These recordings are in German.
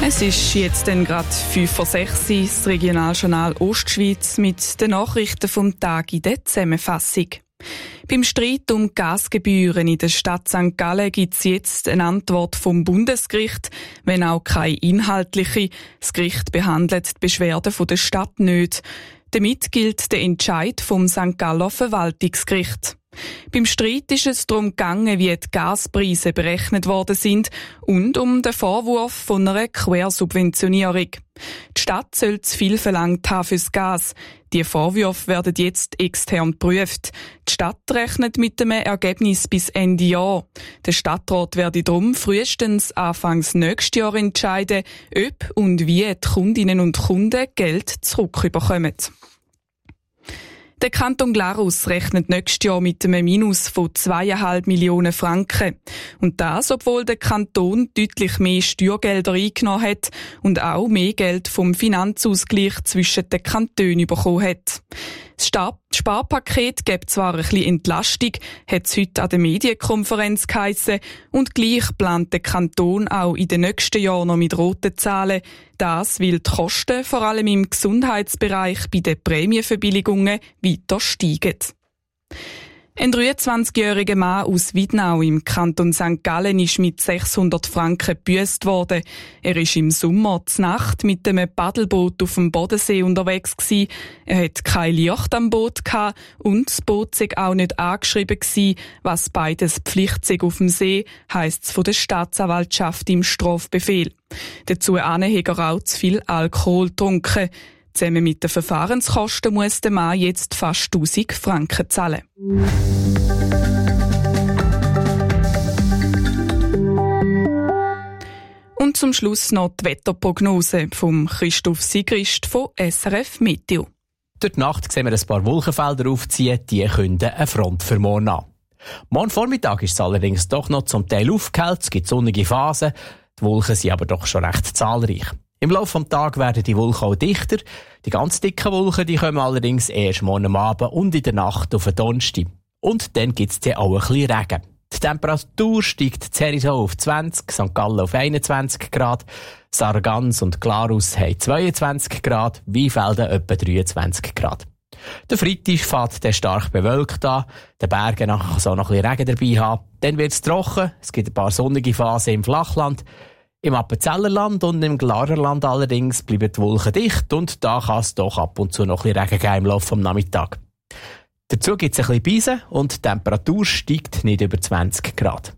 Es ist jetzt gerade 5:06 Uhr, das Regionaljournal Ostschweiz mit den Nachrichten vom Tag in der Zusammenfassung. Beim Streit um Gasgebühren in der Stadt St. Gallen gibt es jetzt eine Antwort vom Bundesgericht, wenn auch keine inhaltliche. Das Gericht behandelt die Beschwerde der Stadt nicht. Damit gilt der Entscheid vom St. Galler Verwaltungsgericht. Beim Streit ist es darum gegangen, wie die Gaspreise berechnet worden sind und um den Vorwurf von einer Quersubventionierung. Die Stadt soll zu viel verlangt haben fürs Gas. Die Vorwürfe werden jetzt extern geprüft. Die Stadt rechnet mit einem Ergebnis bis Ende Jahr. Der Stadtrat werde darum frühestens Anfangs nächstes Jahr entscheiden, ob und wie die Kundinnen und Kunden Geld zurückbekommen. Der Kanton Glarus rechnet nächstes Jahr mit einem Minus von 2,5 Millionen Franken. Und das, obwohl der Kanton deutlich mehr Steuergelder eingenommen hat und auch mehr Geld vom Finanzausgleich zwischen den Kantonen bekommen hat. Das Sparpaket gibt zwar ein bisschen Entlastung, hat es heute an der Medienkonferenz geheissen, und gleich plant der Kanton auch in den nächsten Jahren noch mit roten Zahlen. Das, weil die Kosten vor allem im Gesundheitsbereich bei den Prämienverbilligungen weiter steigen. Ein 23-jähriger Mann aus Widnau im Kanton St. Gallen ist mit 600 Franken gebüßt worden. Er war im Sommer zur Nacht mit einem Paddelboot auf dem Bodensee unterwegs gewesen. Er hatte kein Licht am Boot gehabt und das Boot sei auch nicht angeschrieben gewesen, was beides Pflicht sei auf dem See, heisst es von der Staatsanwaltschaft im Strafbefehl. Dazu hat er auch zu viel Alkohol getrunken. Zusammen mit den Verfahrenskosten muss der Mann jetzt fast 1000 Franken zahlen. Und zum Schluss noch die Wetterprognose von Christoph Sigrist von SRF Meteo. Durch die Nacht sehen wir ein paar Wolkenfelder aufziehen, die künden eine Front für morgen an. Morgen Vormittag ist es allerdings doch noch zum Teil aufgehellt, es gibt sonnige Phasen, die Wolken sind aber doch schon recht zahlreich. Im Laufe des Tages werden die Wolken auch dichter. Die ganz dicken Wolken die kommen allerdings erst morgen Abend und in der Nacht auf den Donnerstag. Und dann gibt es dann auch ein bisschen Regen. Die Temperatur steigt in Herisau auf 20, St. Gallen auf 21 Grad, Sargans und Glarus haben 22 Grad, Weinfelden etwa 23 Grad. Der Freitag fährt dann stark bewölkt an, den Bergen nachher so noch ein bisschen Regen dabei haben. Dann wird es trocken, es gibt ein paar sonnige Phasen im Flachland. Im Appenzellerland und im Glarerland allerdings bleiben die Wolken dicht und da kann es doch ab und zu noch ein bisschen Regen geben im Laufe des Nachmittags. Dazu gibt es ein bisschen Beise und die Temperatur steigt nicht über 20 Grad.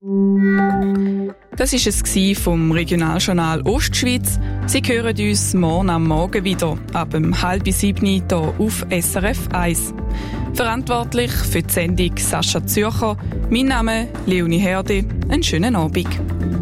Das war es vom Regionaljournal Ostschweiz. Sie hören uns morgen am Morgen wieder, ab 6:30 hier auf SRF 1. Verantwortlich für die Sendung Sascha Zürcher. Mein Name Leonie Herde. Einen schönen Abend.